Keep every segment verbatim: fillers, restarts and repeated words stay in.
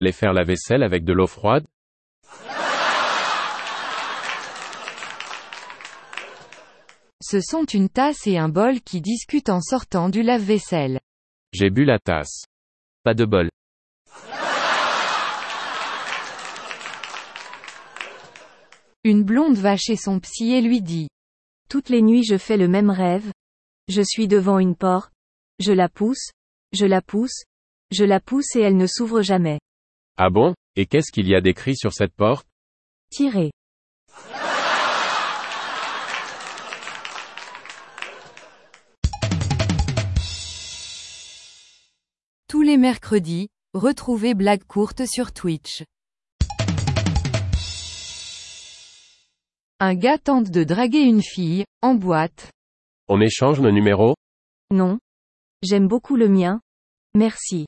Les faire la vaisselle avec de l'eau froide? Ce sont une tasse et un bol qui discutent en sortant du lave-vaisselle. J'ai bu la tasse. Pas de bol. Une blonde va chez son psy et lui dit. Toutes les nuits je fais le même rêve. Je suis devant une porte. Je la pousse. Je la pousse. Je la pousse et elle ne s'ouvre jamais. Ah bon? Et qu'est-ce qu'il y a d'écrit sur cette porte? Tirez. Tous les mercredis, retrouvez Blague courte sur Twitch. Un gars tente de draguer une fille, en boîte. On échange nos numéros? Non. J'aime beaucoup le mien. Merci.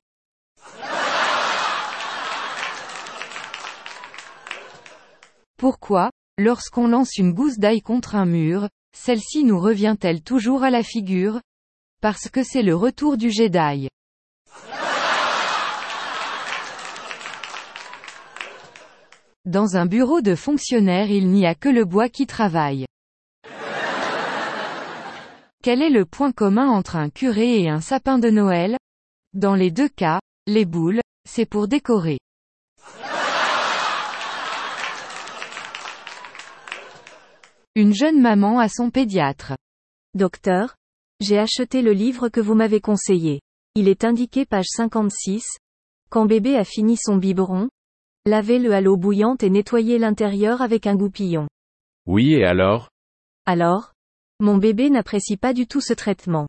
Pourquoi, lorsqu'on lance une gousse d'ail contre un mur, celle-ci nous revient-elle toujours à la figure? Parce que c'est le retour du jet d'ail. Dans un bureau de fonctionnaire il n'y a que le bois qui travaille. Quel est le point commun entre un curé et un sapin de Noël? Dans les deux cas, les boules, c'est pour décorer. Une jeune maman à son pédiatre. Docteur, j'ai acheté le livre que vous m'avez conseillé. Il est indiqué page cinquante-six. Quand bébé a fini son biberon, lavez-le à l'eau bouillante et nettoyez l'intérieur avec un goupillon. Oui et alors? Alors? Mon bébé n'apprécie pas du tout ce traitement.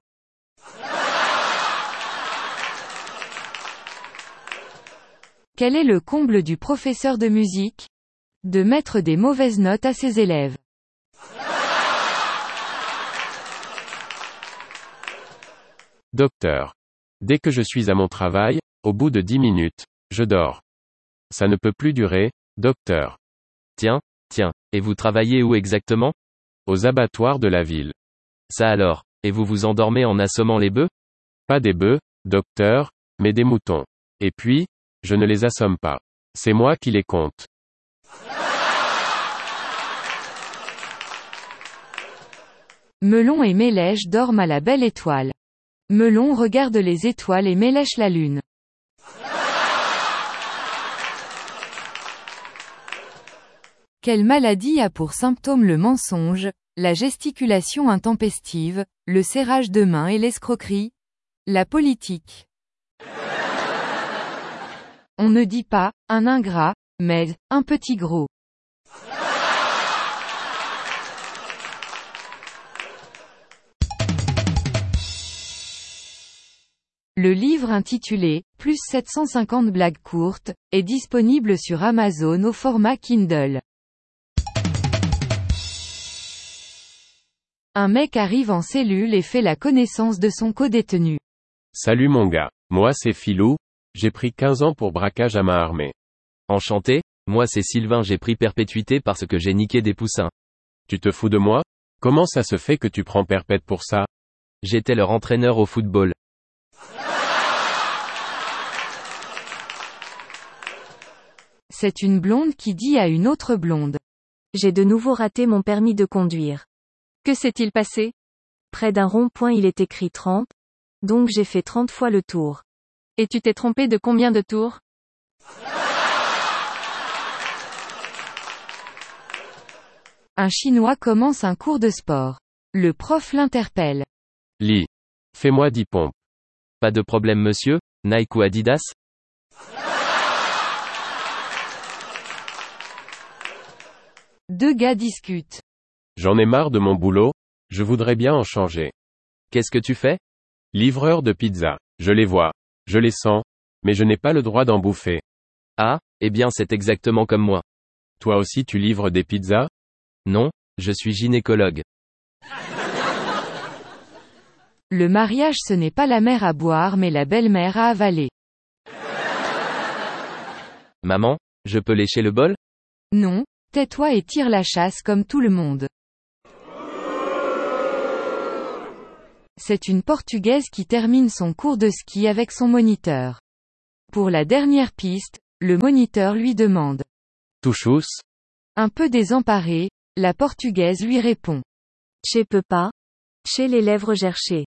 Quel est le comble du professeur de musique? De mettre des mauvaises notes à ses élèves. Docteur. Dès que je suis à mon travail, au bout de dix minutes, je dors. Ça ne peut plus durer, docteur. Tiens, tiens, et vous travaillez où exactement? Aux abattoirs de la ville. Ça alors, et vous vous endormez en assommant les bœufs? Pas des bœufs, docteur, mais des moutons. Et puis, je ne les assomme pas. C'est moi qui les compte. Melon et Mélèche dorment à la belle étoile. Melon regarde les étoiles et Mélèche la lune. Quelle maladie a pour symptômes le mensonge, la gesticulation intempestive, le serrage de main et l'escroquerie? La politique. On ne dit pas, un ingrat, mais, un petit gros. Le livre intitulé « Plus sept cent cinquante blagues courtes » est disponible sur Amazon au format Kindle. Un mec arrive en cellule et fait la connaissance de son codétenu. Salut mon gars, moi c'est Philou, j'ai pris quinze ans pour braquage à main armée. Enchanté, moi c'est Sylvain, j'ai pris perpétuité parce que j'ai niqué des poussins. Tu te fous de moi? Comment ça se fait que tu prends perpète pour ça? J'étais leur entraîneur au football. C'est une blonde qui dit à une autre blonde. J'ai de nouveau raté mon permis de conduire. Que s'est-il passé? Près d'un rond-point il est écrit trente, donc j'ai fait trente fois le tour. Et tu t'es trompé de combien de tours? Un Chinois commence un cours de sport. Le prof l'interpelle. Lis. Fais-moi dix pompes. Pas de problème monsieur, Nike ou Adidas? Deux gars discutent. J'en ai marre de mon boulot, je voudrais bien en changer. Qu'est-ce que tu fais? Livreur de pizza. Je les vois. Je les sens. Mais je n'ai pas le droit d'en bouffer. Ah, eh bien c'est exactement comme moi. Toi aussi tu livres des pizzas? Non, je suis gynécologue. Le mariage ce n'est pas la mère à boire mais la belle-mère à avaler. Maman, je peux lécher le bol? Non, tais-toi et tire la chasse comme tout le monde. C'est une Portugaise qui termine son cours de ski avec son moniteur. Pour la dernière piste, Le moniteur lui demande. Tuchus? Un peu désemparée, la Portugaise lui répond. Che peux pas. Chez les lèvres gerchées.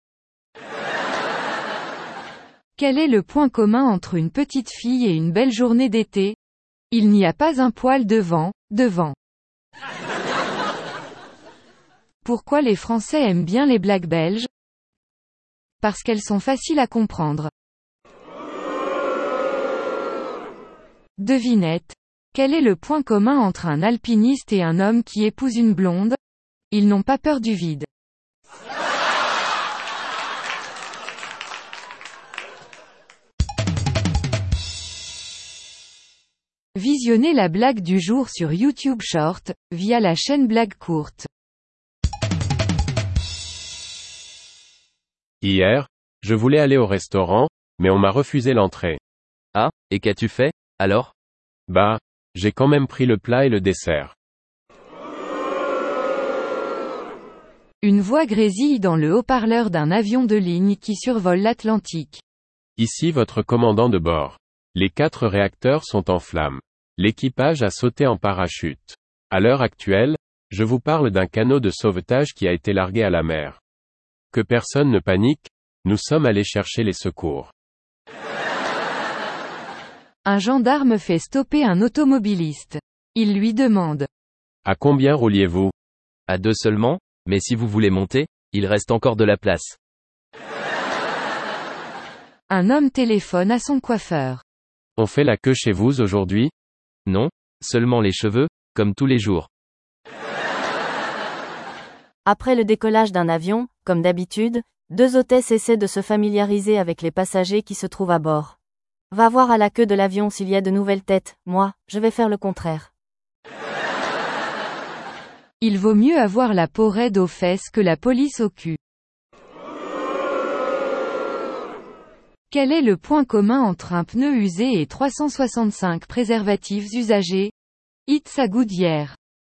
Quel est le point commun entre une petite fille et une belle journée d'été? Il n'y a pas un poil de vent, devant. Pourquoi les Français aiment bien les blagues belges? Parce qu'elles sont faciles à comprendre. Devinette. Quel est le point commun entre un alpiniste et un homme qui épouse une blonde? Ils n'ont pas peur du vide. Visionnez la blague du jour sur YouTube Short, via la chaîne Blague Courte. Hier, je voulais aller au restaurant, mais on m'a refusé l'entrée. Ah, et qu'as-tu fait, alors? Bah, j'ai quand même pris le plat et le dessert. Une voix grésille dans le haut-parleur d'un avion de ligne qui survole l'Atlantique. Ici votre commandant de bord. Les quatre réacteurs sont en flammes. L'équipage a sauté en parachute. À l'heure actuelle, je vous parle d'un canot de sauvetage qui a été largué à la mer. Que personne ne panique, nous sommes allés chercher les secours. Un gendarme fait stopper un automobiliste. Il lui demande. À combien rouliez-vous? À deux seulement, mais si vous voulez monter, il reste encore de la place. Un homme téléphone à son coiffeur. On fait la queue chez vous aujourd'hui? Non, seulement les cheveux, comme tous les jours. Après le décollage d'un avion, comme d'habitude, deux hôtesses essaient de se familiariser avec les passagers qui se trouvent à bord. Va voir à la queue de l'avion s'il y a de nouvelles têtes, moi, je vais faire le contraire. Il vaut mieux avoir la peau raide aux fesses que la police au cul. Quel est le point commun entre un pneu usé et trois cent soixante-cinq préservatifs usagés? It's a good year.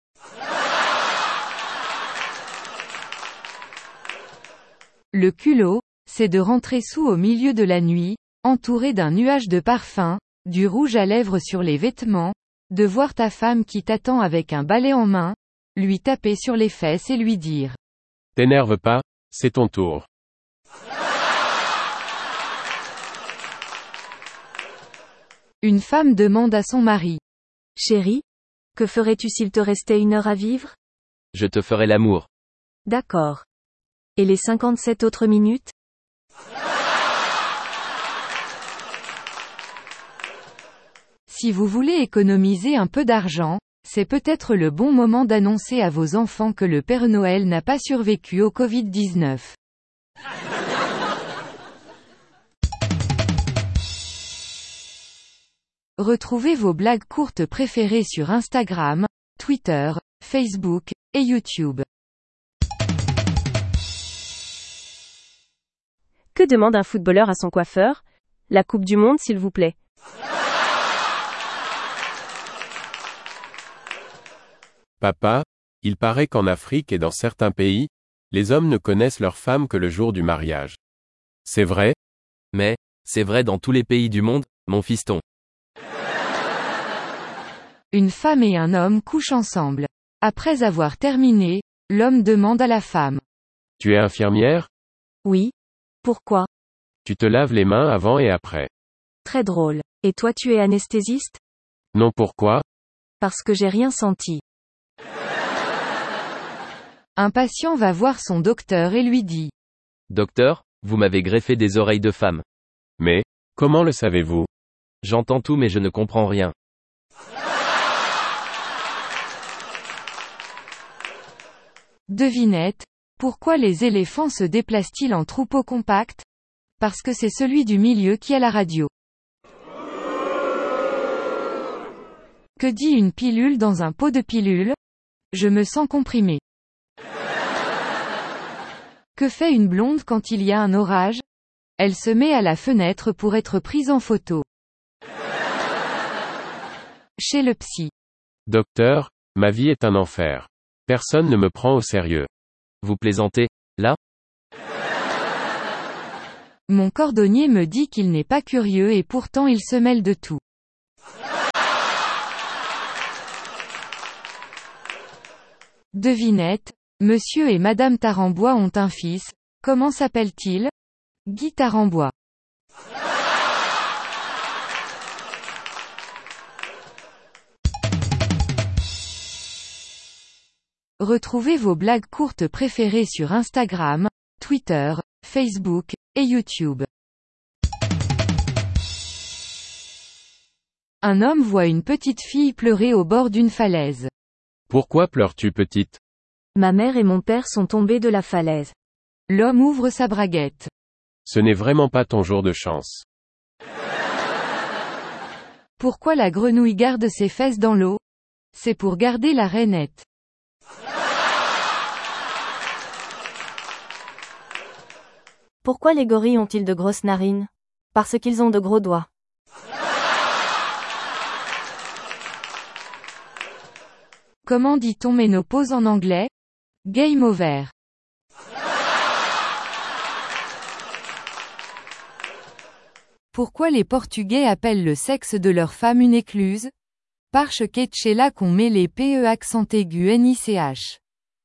Le culot, c'est de rentrer sous au milieu de la nuit, entouré d'un nuage de parfum, du rouge à lèvres sur les vêtements, de voir ta femme qui t'attend avec un balai en main, lui taper sur les fesses et lui dire. T'énerve pas, c'est ton tour. Une femme demande à son mari. Chérie? Que ferais-tu s'il te restait une heure à vivre? Je te ferai l'amour. D'accord. Et les cinquante-sept autres minutes? Si vous voulez économiser un peu d'argent, c'est peut-être le bon moment d'annoncer à vos enfants que le Père Noël n'a pas survécu au covid dix-neuf. Retrouvez vos blagues courtes préférées sur Instagram, Twitter, Facebook, et YouTube. Que demande un footballeur à son coiffeur? La Coupe du Monde s'il vous plaît. Papa, il paraît qu'en Afrique et dans certains pays, les hommes ne connaissent leur femme que le jour du mariage. C'est vrai? Mais, c'est vrai dans tous les pays du monde, mon fiston. Une femme et un homme couchent ensemble. Après avoir terminé, l'homme demande à la femme. Tu es infirmière? Oui. Pourquoi? Tu te laves les mains avant et après. Très drôle. Et toi tu es anesthésiste? Non, pourquoi? Parce que j'ai rien senti. Un patient va voir son docteur et lui dit. Docteur, vous m'avez greffé des oreilles de femme. Mais, comment le savez-vous? J'entends tout mais je ne comprends rien. Devinette. Pourquoi les éléphants se déplacent-ils en troupeau compact? Parce que c'est celui du milieu qui a la radio. Que dit une pilule dans un pot de pilule? Je me sens comprimé. Que fait une blonde quand il y a un orage? Elle se met à la fenêtre pour être prise en photo. Chez le psy. Docteur, ma vie est un enfer. Personne ne me prend au sérieux. Vous plaisantez, là? Mon cordonnier me dit qu'il n'est pas curieux et pourtant il se mêle de tout. Devinette, Monsieur et Madame Tarambois ont un fils, comment s'appelle-t-il? Guy Tarambois. Retrouvez vos blagues courtes préférées sur Instagram, Twitter, Facebook, et YouTube. Un homme voit une petite fille pleurer au bord d'une falaise. Pourquoi pleures-tu, petite? Ma mère et mon père sont tombés de la falaise. L'homme ouvre sa braguette. Ce n'est vraiment pas ton jour de chance. Pourquoi la grenouille garde ses fesses dans l'eau? C'est pour garder la rainette. Pourquoi les gorilles ont-ils de grosses narines? Parce qu'ils ont de gros doigts. Comment dit-on ménopause en anglais? Game over. Pourquoi les Portugais appellent le sexe de leur femme une écluse? Parce que c'est là qu'on met les P E accent aigu N I C H.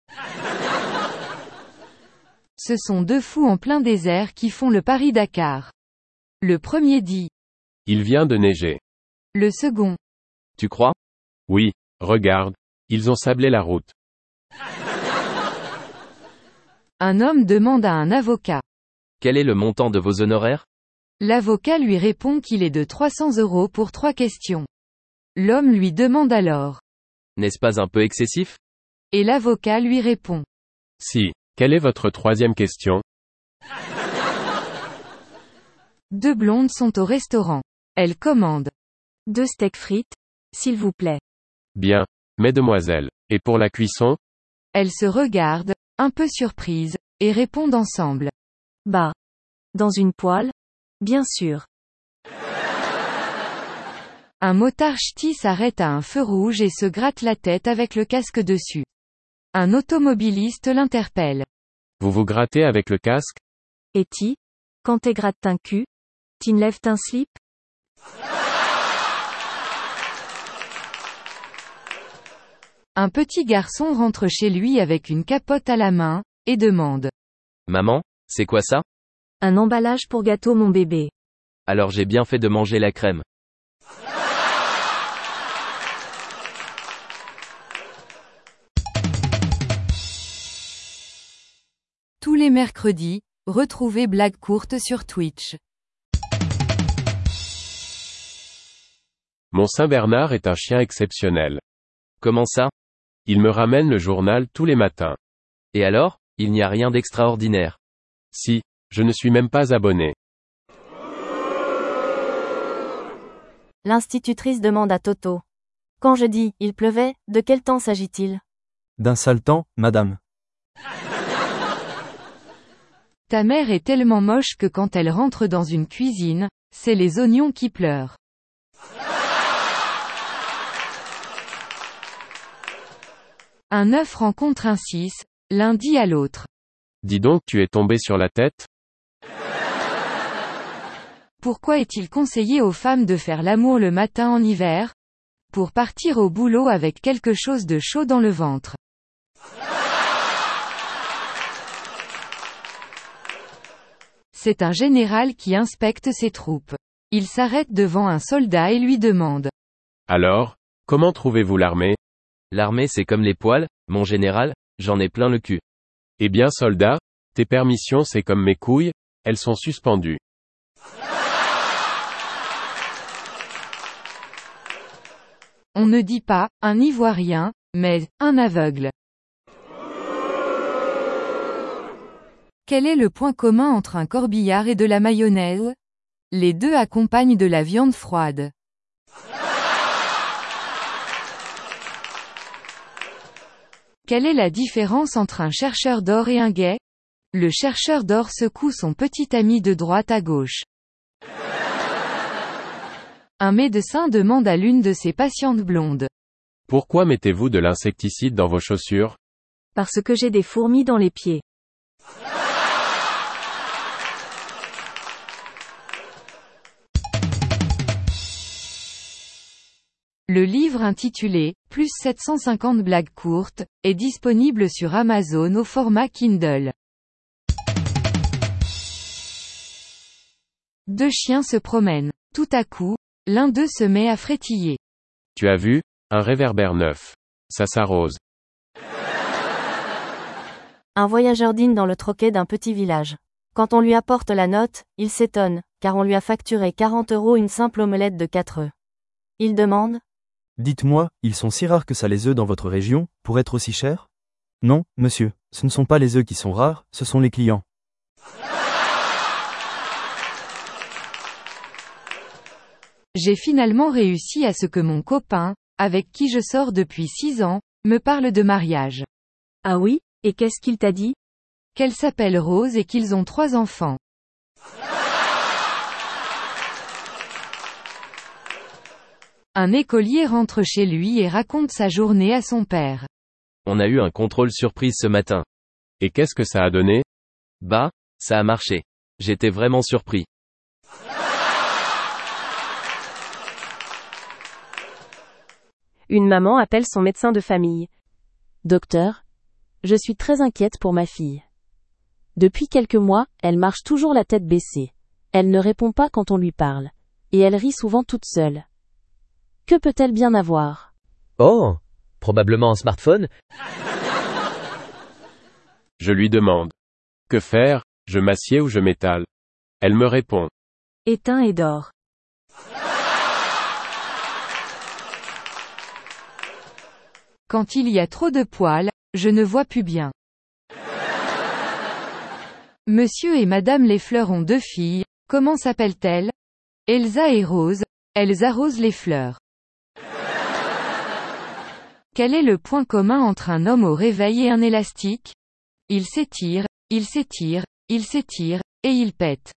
Ce sont deux fous en plein désert qui font le Paris-Dakar. Le premier dit. Il vient de neiger. Le second. Tu crois? Oui, regarde, ils ont sablé la route. Un homme demande à un avocat. Quel est le montant de vos honoraires? L'avocat lui répond qu'il est de trois cents euros pour trois questions. L'homme lui demande alors. N'est-ce pas un peu excessif? Et l'avocat lui répond. Si. Quelle est votre troisième question? Deux blondes sont au restaurant. Elles commandent. Deux steaks frites, s'il vous plaît. Bien. Mesdemoiselles. Et pour la cuisson? Elles se regardent, un peu surprises, et répondent ensemble. Bah. Dans une poêle? Bien sûr. Un motard ch'ti s'arrête à un feu rouge et se gratte la tête avec le casque dessus. Un automobiliste l'interpelle. Vous vous grattez avec le casque? Et ti? Quand t'es gratte un cul? T'enlèves un slip? Un petit garçon rentre chez lui avec une capote à la main, et demande. Maman, c'est quoi ça? Un emballage pour gâteau mon bébé. Alors j'ai bien fait de manger la crème. Tous les mercredis, retrouvez Blagues courtes sur Twitch. Mon Saint-Bernard est un chien exceptionnel. Comment ça? Il me ramène le journal tous les matins. Et alors, il n'y a rien d'extraordinaire. Si, je ne suis même pas abonné. L'institutrice demande à Toto. Quand je dis « il pleuvait », de quel temps s'agit-il? D'un sale temps, madame. Ta mère est tellement moche que quand elle rentre dans une cuisine, c'est les oignons qui pleurent. Un œuf rencontre un six, l'un dit à l'autre. Dis donc, tu es tombé sur la tête? Pourquoi est-il conseillé aux femmes de faire l'amour le matin en hiver? Pour partir au boulot avec quelque chose de chaud dans le ventre. C'est un général qui inspecte ses troupes. Il s'arrête devant un soldat et lui demande. Alors, comment trouvez-vous l'armée? L'armée c'est comme les poils, mon général, j'en ai plein le cul. Eh bien soldat, tes permissions c'est comme mes couilles, elles sont suspendues. On ne dit pas, un Ivoirien, mais, un aveugle. Quel est le point commun entre un corbillard et de la mayonnaise? Les deux accompagnent de la viande froide. Quelle est la différence entre un chercheur d'or et un gay? Le chercheur d'or secoue son petit ami de droite à gauche. Un médecin demande à l'une de ses patientes blondes. Pourquoi mettez-vous de l'insecticide dans vos chaussures? Parce que j'ai des fourmis dans les pieds. Le livre intitulé « Plus sept cent cinquante blagues courtes » est disponible sur Amazon au format Kindle. Deux chiens se promènent. Tout à coup, l'un d'eux se met à frétiller. Tu as vu? Un réverbère neuf. Ça s'arrose. Un voyageur dîne dans le troquet d'un petit village. Quand on lui apporte la note, il s'étonne, car on lui a facturé quarante euros une simple omelette de quatre œufs. Il demande: Dites-moi, ils sont si rares que ça les œufs dans votre région, pour être aussi chers? Non, monsieur, ce ne sont pas les œufs qui sont rares, ce sont les clients. J'ai finalement réussi à ce que mon copain, avec qui je sors depuis six ans, me parle de mariage. Ah oui? Et qu'est-ce qu'il t'a dit? Qu'elle s'appelle Rose et qu'ils ont trois enfants. Un écolier rentre chez lui et raconte sa journée à son père. On a eu un contrôle surprise ce matin. Et qu'est-ce que ça a donné? Bah, ça a marché. J'étais vraiment surpris. Une maman appelle son médecin de famille. Docteur, je suis très inquiète pour ma fille. Depuis quelques mois, elle marche toujours la tête baissée. Elle ne répond pas quand on lui parle. Et elle rit souvent toute seule. Que peut-elle bien avoir? Oh, probablement un smartphone. Je lui demande. Que faire? Je m'assieds ou je m'étale? Elle me répond. Éteins et dors. Quand il y a trop de poils, je ne vois plus bien. Monsieur et Madame les fleurs ont deux filles, comment s'appellent-elles? Elsa et Rose, elles arrosent les fleurs. Quel est le point commun entre un homme au réveil et un élastique? Il s'étire, il s'étire, il s'étire, et il pète.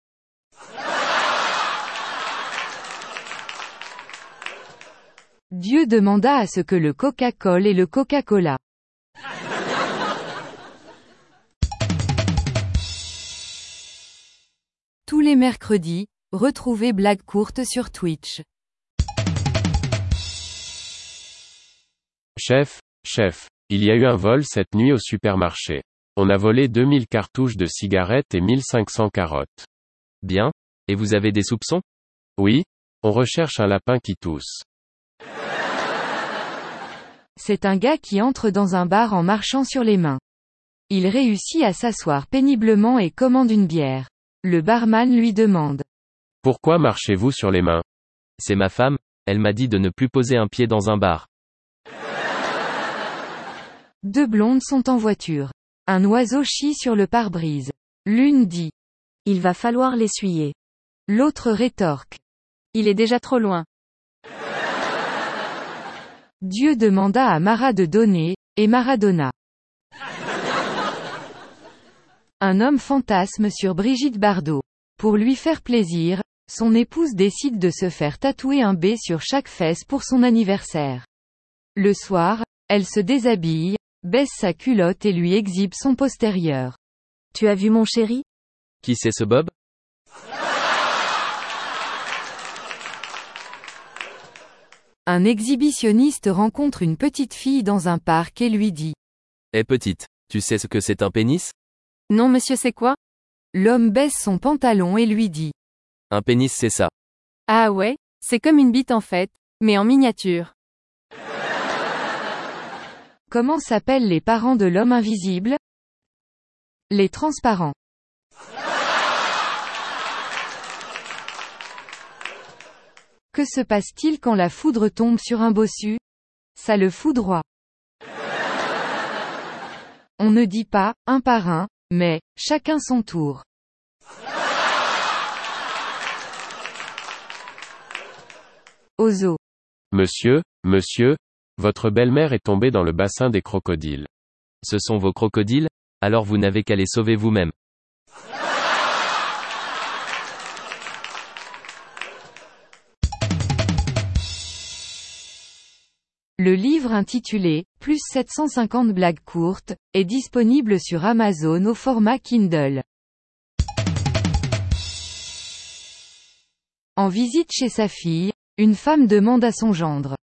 Dieu demanda à ce que le Coca-Cola et le Coca-Cola. Tous les mercredis, retrouvez Blagues courtes sur Twitch. Chef, chef, il y a eu un vol cette nuit au supermarché. On a volé deux mille cartouches de cigarettes et mille cinq cents carottes. Bien. Et vous avez des soupçons? Oui, on recherche un lapin qui tousse. C'est un gars qui entre dans un bar en marchant sur les mains. Il réussit à s'asseoir péniblement et commande une bière. Le barman lui demande. Pourquoi marchez-vous sur les mains? C'est ma femme, elle m'a dit de ne plus poser un pied dans un bar. Deux blondes sont en voiture. Un oiseau chie sur le pare-brise. L'une dit. Il va falloir l'essuyer. L'autre rétorque. Il est déjà trop loin. Dieu demanda à Mara de donner, et Mara donna. Un homme fantasme sur Brigitte Bardot. Pour lui faire plaisir, son épouse décide de se faire tatouer un B sur chaque fesse pour son anniversaire. Le soir, elle se déshabille, baisse sa culotte et lui exhibe son postérieur. Tu as vu mon chéri? Qui c'est ce Bob? Un exhibitionniste rencontre une petite fille dans un parc et lui dit. Eh petite, tu sais ce que c'est un pénis? Non monsieur, c'est quoi? L'homme baisse son pantalon et lui dit. Un pénis c'est ça. Ah ouais, c'est comme une bite en fait, mais en miniature. Comment s'appellent les parents de l'homme invisible? Les transparents. Que se passe-t-il quand la foudre tombe sur un bossu? Ça le foudroie. On ne dit pas, un par un, mais, chacun son tour. Au zoo. Monsieur, monsieur, votre belle-mère est tombée dans le bassin des crocodiles. Ce sont vos crocodiles? Alors vous n'avez qu'à les sauver vous-même. Le livre intitulé « Plus sept cent cinquante blagues courtes » est disponible sur Amazon au format Kindle. En visite chez sa fille, une femme demande à son gendre.